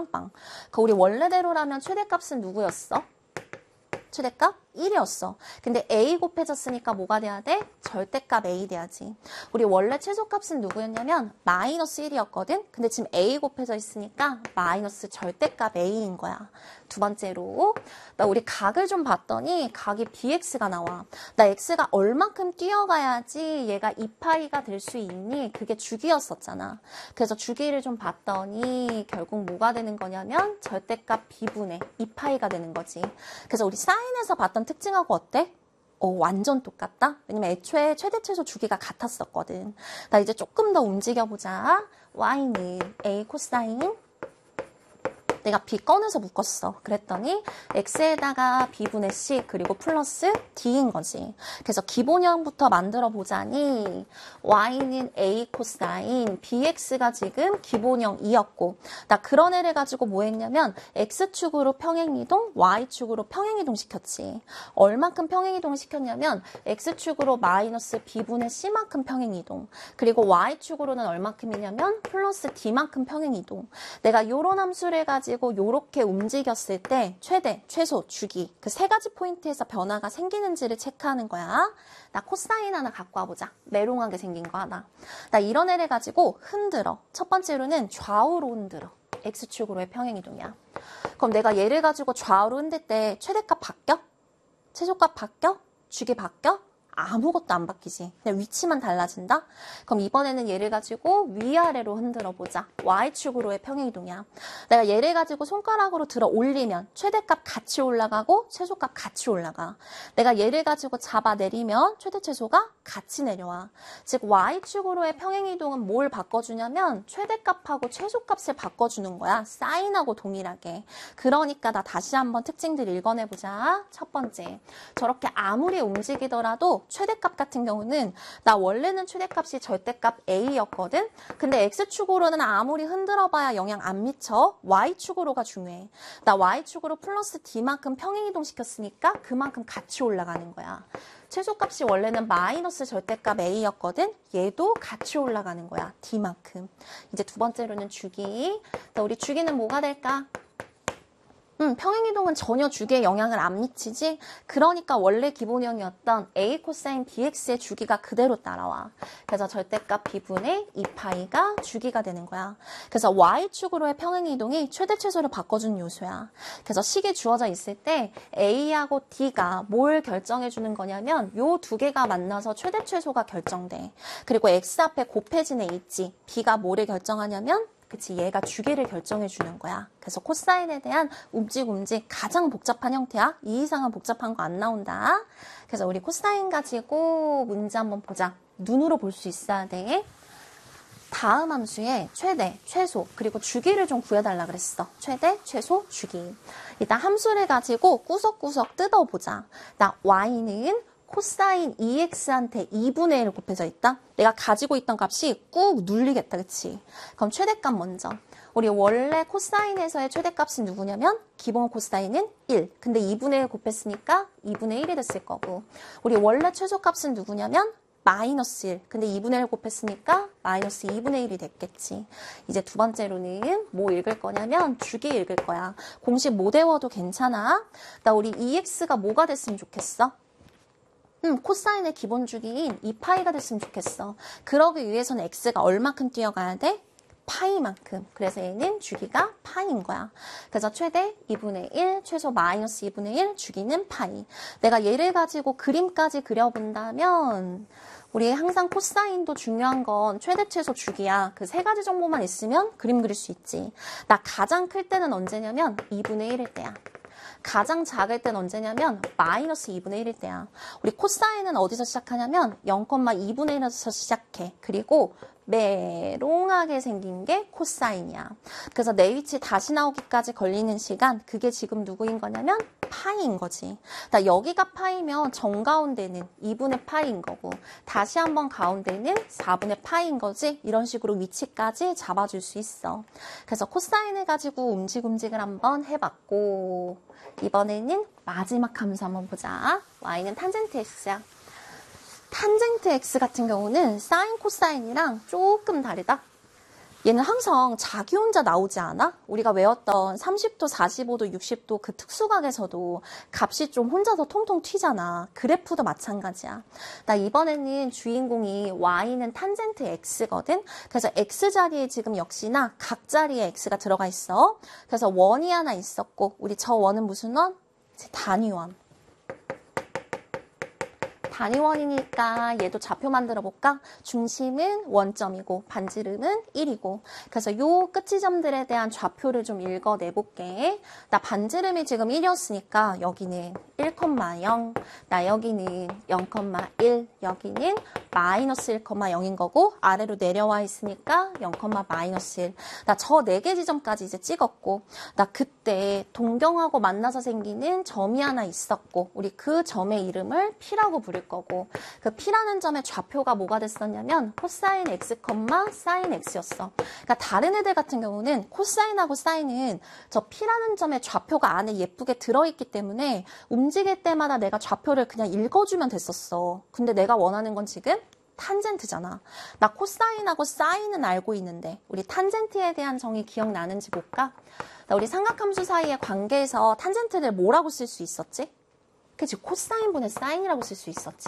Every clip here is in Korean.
빵빵. 우리 원래대로라면 최대값은 누구였어? 최대값 1이었어. 근데 A 곱해졌으니까 뭐가 돼야 돼? 절대값 A 돼야지. 우리 원래 최소값은 누구였냐면 마이너스 1이었거든? 근데 지금 A 곱해져 있으니까 마이너스 절대값 A인 거야. 두 번째로 나 우리 각을 좀 봤더니 각이 BX가 나와. 나 X가 얼만큼 뛰어가야지 얘가 2파이가 될 수 있니? 그게 주기였었잖아. 그래서 주기를 좀 봤더니 결국 뭐가 되는 거냐면 절대값 B분의 2파이가 되는 거지. 그래서 우리 사인에서 봤던 특징하고 어때? 완전 똑같다? 왜냐면 애초에 최대 최소 주기가 같았었거든. 나 이제 조금 더 움직여보자. Y는 A 코사인 내가 B 꺼내서 묶었어. 그랬더니 X에다가 B분의 C 그리고 플러스 D인 거지. 그래서 기본형부터 만들어 보자니 Y는 A 코사인 BX가 지금 기본형 2였고 나 그런 애를 가지고 뭐 했냐면 X축으로 평행이동, Y축으로 평행이동 시켰지. 얼만큼 평행이동을 시켰냐면 X축으로 마이너스 B분의 C만큼 평행이동 그리고 Y축으로는 얼만큼이냐면 플러스 D만큼 평행이동. 내가 요런 함수를 가지고 요렇게 움직였을 때 최대, 최소, 주기 그 세 가지 포인트에서 변화가 생기는지를 체크하는 거야. 나 코사인 하나 갖고 와보자. 메롱하게 생긴 거 하나. 나 이런 애를 가지고 흔들어. 첫 번째로는 좌우로 흔들어. X축으로의 평행이동이야. 그럼 내가 얘를 가지고 좌우로 흔들 때 최대값 바뀌어? 최소값 바뀌어? 주기 바뀌어? 아무것도 안 바뀌지. 그냥 위치만 달라진다? 그럼 이번에는 얘를 가지고 위아래로 흔들어 보자. Y축으로의 평행이동이야. 내가 얘를 가지고 손가락으로 들어 올리면 최대값 같이 올라가고 최소값 같이 올라가. 내가 얘를 가지고 잡아 내리면 최대 최소가 같이 내려와. 즉 Y축으로의 평행이동은 뭘 바꿔주냐면 최대값하고 최소값을 바꿔주는 거야. 사인하고 동일하게. 그러니까 나 다시 한번 특징들 읽어내보자. 첫 번째, 저렇게 아무리 움직이더라도 최대값 같은 경우는 나 원래는 최대값이 절대값 A였거든? 근데 X축으로는 아무리 흔들어봐야 영향 안 미쳐. Y축으로가 중요해. 나 Y축으로 플러스 D만큼 평행이동 시켰으니까 그만큼 같이 올라가는 거야. 최소값이 원래는 마이너스 절대값 A였거든? 얘도 같이 올라가는 거야. D만큼. 이제 두 번째로는 주기. 우리 주기는 뭐가 될까? 평행이동은 전혀 주기에 영향을 안 미치지. 그러니까 원래 기본형이었던 A 코사인 BX의 주기가 그대로 따라와. 그래서 절대값 B분의 2파이가 주기가 되는 거야. 그래서 Y축으로의 평행이동이 최대 최소를 바꿔주는 요소야. 그래서 식이 주어져 있을 때 A하고 D가 뭘 결정해 주는 거냐면 요 두 개가 만나서 최대 최소가 결정돼. 그리고 X 앞에 곱해진 애 있지. B가 뭐를 결정하냐면 그치, 얘가 주기를 결정해 주는 거야. 그래서 코사인에 대한 움직 가장 복잡한 형태야. 이 이상은 복잡한 거 안 나온다. 그래서 우리 코사인 가지고 문제 한번 보자. 눈으로 볼 수 있어야 돼. 다음 함수에 최대, 최소, 그리고 주기를 좀 구해달라 그랬어. 최대, 최소, 주기. 일단 함수를 가지고 구석구석 뜯어보자. 나 Y는 코사인 2x한테 2분의 1을 곱해져 있다? 내가 가지고 있던 값이 꾹 눌리겠다, 그치? 그럼 최대값 먼저. 우리 원래 코사인에서의 최대값은 누구냐면 기본 코사인은 1. 근데 2분의 1 곱했으니까 2분의 1이 됐을 거고. 우리 원래 최소값은 누구냐면 마이너스 1. 근데 2분의 1 곱했으니까 마이너스 2분의 1이 됐겠지. 이제 두 번째로는 뭐 읽을 거냐면 주기 읽을 거야. 공식 못 외워도 괜찮아. 나 우리 2x가 뭐가 됐으면 좋겠어? 코사인의 기본 주기인 2파이가 됐으면 좋겠어. 그러기 위해서는 x가 얼마큼 뛰어가야 돼? 파이만큼. 그래서 얘는 주기가 파이인 거야. 그래서 최대 2분의 1, 최소 마이너스 2분의 1, 주기는 파이. 내가 얘를 가지고 그림까지 그려본다면 우리 항상 코사인도 중요한 건 최대, 최소, 주기야. 그 세 가지 정보만 있으면 그림 그릴 수 있지. 나 가장 클 때는 언제냐면 2분의 1일 때야. 가장 작을 땐 언제냐면 마이너스 2분의 1일 때야. 우리 코사인은 어디서 시작하냐면 0,2분의 1에서 시작해. 그리고 메롱하게 생긴 게 코사인이야. 그래서 내 위치 다시 나오기까지 걸리는 시간, 그게 지금 누구인 거냐면 파이인 거지. 나 여기가 파이면 정가운데는 2분의 파이인 거고 다시 한번 가운데는 4분의 파이인 거지. 이런 식으로 위치까지 잡아줄 수 있어. 그래서 코사인을 가지고 움직을 한번 해봤고 이번에는 마지막 함수 한번 보자. y는 탄젠트 x야. 탄젠트 x 같은 경우는 사인 코사인이랑 조금 다르다. 얘는 항상 자기 혼자 나오지 않아? 우리가 외웠던 30도, 45도, 60도 그 특수각에서도 값이 좀 혼자서 통통 튀잖아. 그래프도 마찬가지야. 나 이번에는 주인공이 y는 탄젠트 x거든. 그래서 x 자리에 지금 역시나 각 자리에 x가 들어가 있어. 그래서 원이 하나 있었고 우리 저 원은 무슨 원? 단위원. 단위원이니까 얘도 좌표 만들어 볼까? 중심은 원점이고 반지름은 1이고 그래서 요 끝지점들에 대한 좌표를 좀 읽어내 볼게. 나 반지름이 지금 1이었으니까 여기는 1,0, 나 여기는 0,1, 여기는 마이너스 1,0인 거고 아래로 내려와 있으니까 0, 마이너스 1. 나 저 4개 지점까지 이제 찍었고 나 그때 동경하고 만나서 생기는 점이 하나 있었고 우리 그 점의 이름을 P라고 부를 거고 그 P라는 점의 좌표가 뭐가 됐었냐면 코사인 X, 사인 X였어. 그러니까 다른 애들 같은 경우는 코사인하고 사인은 저 P라는 점의 좌표가 안에 예쁘게 들어있기 때문에 움직일 때마다 내가 좌표를 그냥 읽어주면 됐었어. 근데 내가 원하는 건 지금 탄젠트잖아. 나 코사인하고 사인은 알고 있는데 우리 탄젠트에 대한 정의 기억나는지 볼까? 나 우리 삼각함수 사이의 관계에서 탄젠트를 뭐라고 쓸 수 있었지? 그치, 코사인분의 사인이라고 쓸 수 있었지.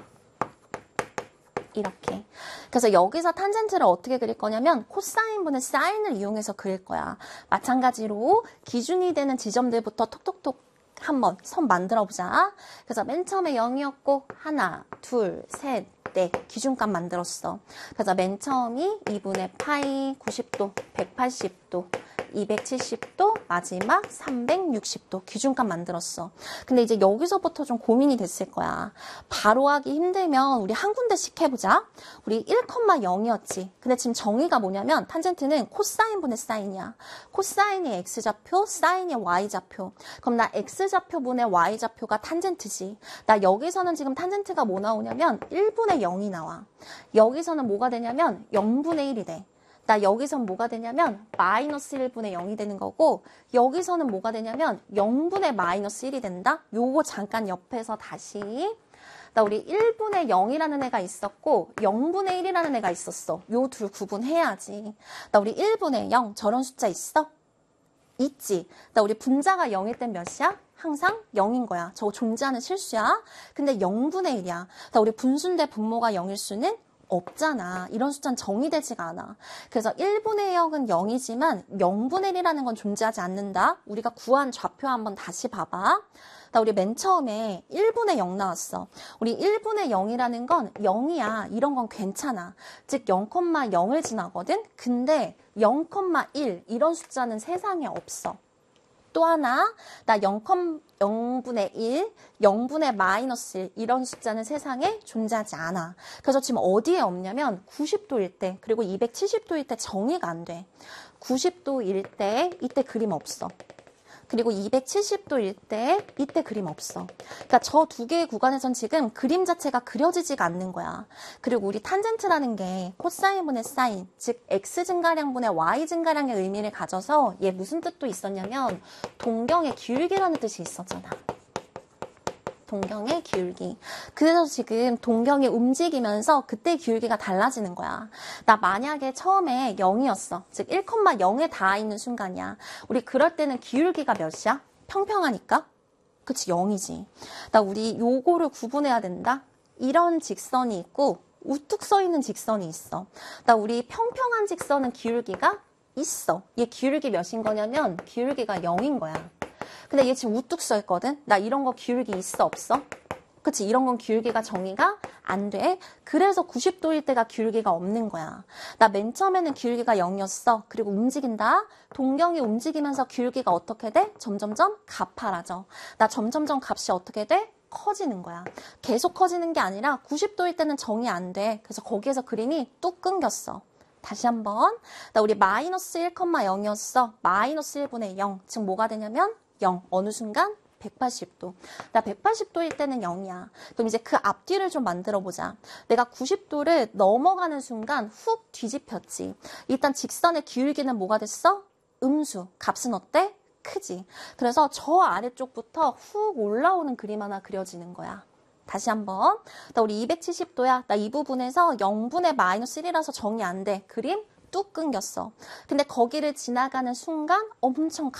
이렇게. 그래서 여기서 탄젠트를 어떻게 그릴 거냐면 코사인분의 사인을 이용해서 그릴 거야. 마찬가지로 기준이 되는 지점들부터 톡톡톡 한번 선 만들어 보자. 그래서 맨 처음에 0이었고 하나, 둘, 셋, 넷 기준값 만들었어. 그래서 맨 처음이 2분의 파이 90도, 180도, 270도, 마지막 360도 기준값 만들었어. 근데 이제 여기서부터 좀 고민이 됐을 거야. 바로 하기 힘들면 우리 한 군데씩 해보자. 우리 1,0이었지. 근데 지금 정의가 뭐냐면 탄젠트는 코사인분의 사인이야. 코사인이 x좌표, 사인이 y좌표. 그럼 나 x좌표분의 y좌표가 탄젠트지. 나 여기서는 지금 탄젠트가 뭐 나오냐면 1분의 0이 나와. 여기서는 뭐가 되냐면 0분의 1이 돼. 나 여기선 뭐가 되냐면 마이너스 1분의 0이 되는 거고 여기서는 뭐가 되냐면 0분의 마이너스 1이 된다. 요거 잠깐 옆에서 다시 나 우리 1분의 0이라는 애가 있었고 0분의 1이라는 애가 있었어. 요 둘 구분해야지. 나 우리 1분의 0 저런 숫자 있어? 있지. 나 우리 분자가 0일 땐 몇이야? 항상 0인 거야. 저거 존재하는 실수야. 근데 0분의 1이야. 나 우리 분수인데 분모가 0일 수는 없잖아. 이런 숫자는 정의되지가 않아. 그래서 1분의 0은 0이지만 0분의 1이라는 건 존재하지 않는다. 우리가 구한 좌표 한번 다시 봐봐. 나 우리 맨 처음에 1분의 0 나왔어. 우리 1분의 0이라는 건 0이야. 이런 건 괜찮아. 즉 0,0을 지나거든. 근데 0,1 이런 숫자는 세상에 없어. 또 하나, 나 0분의 1, 0분의 마이너스 1 이런 숫자는 세상에 존재하지 않아. 그래서 지금 어디에 없냐면 90도일 때 그리고 270도일 때 정의가 안 돼. 90도일 때 이때 그림 없어. 그리고 270도일 때 이때 그림 없어. 그러니까 저 두 개의 구간에선 지금 그림 자체가 그려지지가 않는 거야. 그리고 우리 탄젠트라는 게 코사인분의 사인, 즉 x 증가량분의 y 증가량의 의미를 가져서 얘 무슨 뜻도 있었냐면 동경의 기울기라는 뜻이 있었잖아. 동경의 기울기. 그래서 지금 동경이 움직이면서 그때 기울기가 달라지는 거야. 나 만약에 처음에 0이었어. 즉 1,0에 닿아 있는 순간이야. 우리 그럴 때는 기울기가 몇이야? 평평하니까? 그치, 0이지. 나 우리 요거를 구분해야 된다. 이런 직선이 있고 우뚝 서 있는 직선이 있어. 나 우리 평평한 직선은 기울기가 있어. 얘 기울기 몇인 거냐면 기울기가 0인 거야. 근데 얘 지금 우뚝 서 있거든? 나 이런 거 기울기 있어, 없어? 그치? 이런 건 기울기가 정의가 안 돼. 그래서 90도일 때가 기울기가 없는 거야. 나 맨 처음에는 기울기가 0이었어. 그리고 움직인다. 동경이 움직이면서 기울기가 어떻게 돼? 점점점 가파라져. 나 점점점 값이 어떻게 돼? 커지는 거야. 계속 커지는 게 아니라 90도일 때는 정의 안 돼. 그래서 거기에서 그림이 뚝 끊겼어. 다시 한번. 나 우리 마이너스 1,0이었어. 마이너스 1분의 0. 즉 뭐가 되냐면 0. 어느 순간? 180도. 나 180도일 때는 0이야. 그럼 이제 그 앞뒤를 좀 만들어 보자. 내가 90도를 넘어가는 순간 훅 뒤집혔지. 일단 직선의 기울기는 뭐가 됐어? 음수. 값은 어때? 크지. 그래서 저 아래쪽부터 훅 올라오는 그림 하나 그려지는 거야. 다시 한번. 나 우리 270도야. 나 이 부분에서 0분의 마이너스 1이라서 정의 안 돼. 그림 뚝 끊겼어. 근데 거기를 지나가는 순간 엄청